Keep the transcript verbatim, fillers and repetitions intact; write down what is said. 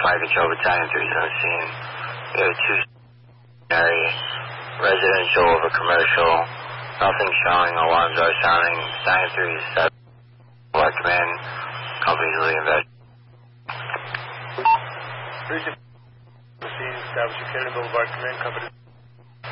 Fire Control Battalion three seventeen. We have a two area residential over commercial. Nothing showing. Alarms are sounding. nine three seven. Our command. Company's leading invest. Establish your Cannon Boulevard Command Company.